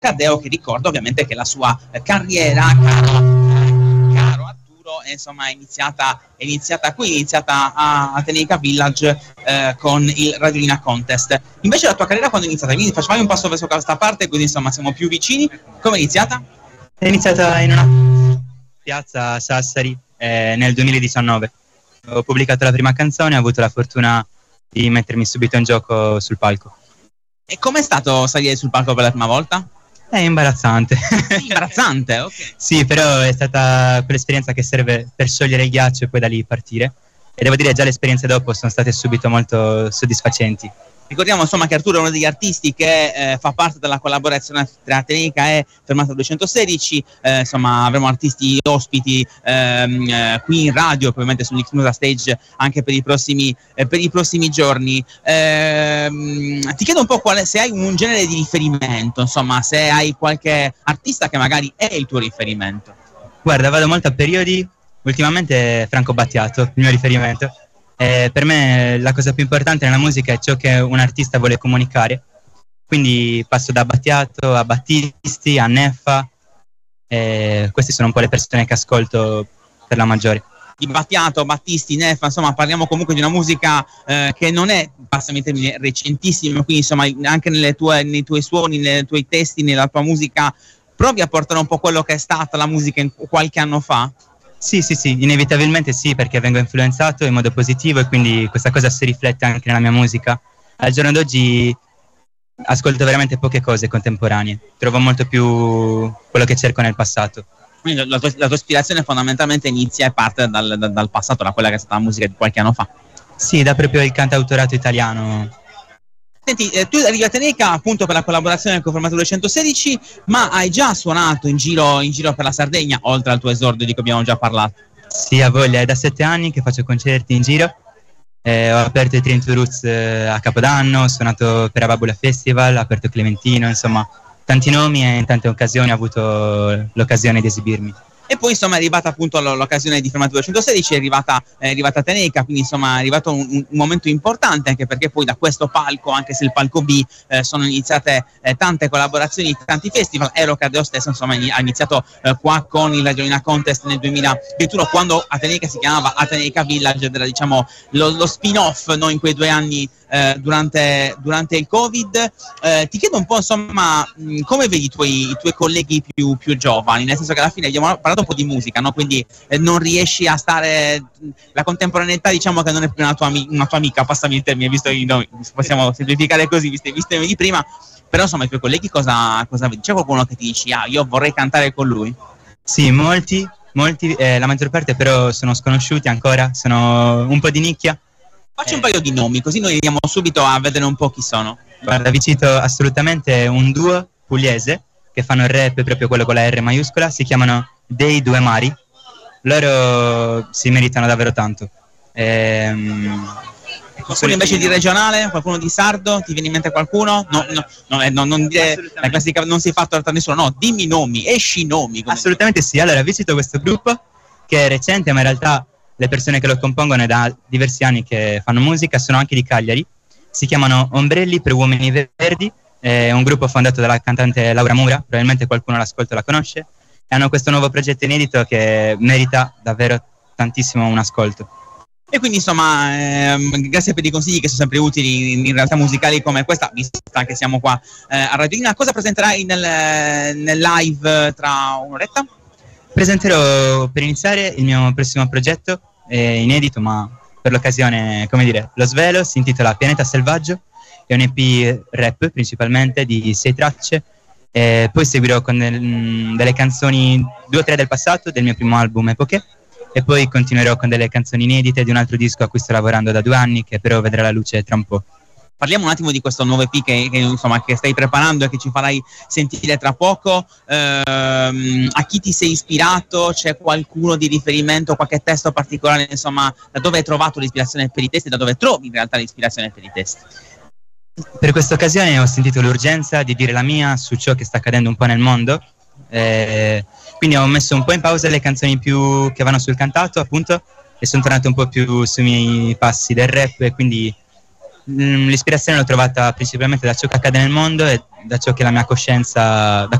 Cadeo, che ricordo ovviamente che la sua carriera, caro Arturo, insomma è iniziata qui, è iniziata a Tenerica Village con il Radiolina Contest. Invece la tua carriera quando è iniziata? Quindi facciamo un passo verso questa parte, così insomma siamo più vicini. Come è iniziata? È iniziata in una piazza a Sassari nel 2019. Ho pubblicato la prima canzone e ho avuto la fortuna di mettermi subito in gioco sul palco. E com'è stato salire sul palco per la prima volta? È imbarazzante. Imbarazzante, ok. Sì, però è stata quell'esperienza che serve per sciogliere il ghiaccio e poi da lì partire. E devo dire già le esperienze dopo sono state subito molto soddisfacenti. Ricordiamo insomma che Arturo è uno degli artisti che fa parte della collaborazione tra Tenenica e Fermata 216, insomma avremo artisti ospiti qui in radio, ovviamente sull'Xmusa Stage anche per i prossimi giorni. Ti chiedo un po' se hai un genere di riferimento, insomma se hai qualche artista che magari è il tuo riferimento. Guarda, vado molto a periodi, ultimamente Franco Battiato, il mio riferimento. Per me la cosa più importante nella musica è ciò che un artista vuole comunicare, quindi passo da Battiato a Battisti a Neffa, queste sono un po' le persone che ascolto per la maggiore. Di Battiato, Battisti, Neffa, insomma parliamo comunque di una musica che non è, passami il termine, recentissima, quindi insomma anche nei tuoi suoni, nei tuoi testi, nella tua musica provi a portare un po' quello che è stata la musica qualche anno fa? Sì, inevitabilmente sì, perché vengo influenzato in modo positivo e quindi questa cosa si riflette anche nella mia musica. Al giorno d'oggi ascolto veramente poche cose contemporanee, trovo molto più quello che cerco nel passato. Quindi la tua ispirazione fondamentalmente inizia e parte dal passato, da quella che è stata la musica di qualche anno fa. Sì, da proprio il cantautorato italiano. Senti, tu arrivi a Teneca appunto per la collaborazione con Fermata 216, ma hai già suonato in giro per la Sardegna, oltre al tuo esordio di cui abbiamo già parlato? Sì, a voglia, è da 7 anni che faccio concerti in giro. Ho aperto i Trento Roots a Capodanno, ho suonato per Ababula Festival, ho aperto Clementino, insomma tanti nomi e in tante occasioni ho avuto l'occasione di esibirmi. E poi insomma è arrivata appunto l'occasione di Fermata 216, è arrivata Teneca, quindi insomma è arrivato un momento importante, anche perché poi da questo palco, anche se il palco B, sono iniziate tante collaborazioni, tanti festival. Cadeo stesso insomma ha iniziato qua con il Radiolina Contest nel 2021, quando Ateneca si chiamava Ateneca Village, ed era diciamo lo spin-off, no, in quei 2 anni durante il Covid. Ti chiedo un po' insomma come vedi i tuoi colleghi più giovani, nel senso che alla fine abbiamo parlato un po' di musica, no? Quindi non riesci a stare, la contemporaneità diciamo che non è più una tua amica, passami il termine, visto che noi possiamo semplificare così, visto di prima, però insomma i tuoi colleghi cosa vedi? C'è qualcuno che ti dici io vorrei cantare con lui? Sì, molti, la maggior parte però sono sconosciuti ancora, sono un po' di nicchia. Facci un paio di nomi, così noi andiamo subito a vedere un po' chi sono. Guarda, vi cito assolutamente un duo pugliese che fanno il rap, proprio quello con la R maiuscola, si chiamano Dei Due Mari. Loro si meritano davvero tanto. Qualcuno invece di regionale, qualcuno di sardo, ti viene in mente qualcuno? No, non dire la classica, non si fa torta a nessuno, no, dimmi nomi, esci nomi. Assolutamente sì, allora vi cito questo gruppo che è recente, ma in realtà le persone che lo compongono è da diversi anni che fanno musica, sono anche di Cagliari, si chiamano Ombrelli per Uomini Verdi, è un gruppo fondato dalla cantante Laura Mura, probabilmente qualcuno l'ascolta la conosce, e hanno questo nuovo progetto inedito che merita davvero tantissimo un ascolto. E quindi insomma grazie per i consigli che sono sempre utili in realtà musicali come questa, visto che siamo qua a Radiolina. Cosa presenterai nel live tra un'oretta? Presenterò per iniziare il mio prossimo progetto, inedito ma per l'occasione, come dire, lo svelo, si intitola Pianeta Selvaggio, è un EP rap principalmente di 6 tracce, poi seguirò con delle canzoni 2 o 3 del passato del mio primo album Epoche, e poi continuerò con delle canzoni inedite di un altro disco a cui sto lavorando da 2 anni, che però vedrà la luce tra un po'. Parliamo un attimo di questo nuovo EP che stai preparando e che ci farai sentire tra poco. A chi ti sei ispirato? C'è qualcuno di riferimento, qualche testo particolare, insomma, da dove hai trovato l'ispirazione per i testi, da dove trovi in realtà l'ispirazione per i testi? Per questa occasione ho sentito l'urgenza di dire la mia su ciò che sta accadendo un po' nel mondo, quindi ho messo un po' in pausa le canzoni più che vanno sul cantato, appunto, e sono tornato un po' più sui miei passi del rap, e quindi l'ispirazione l'ho trovata principalmente da ciò che accade nel mondo e da ciò che la mia coscienza, da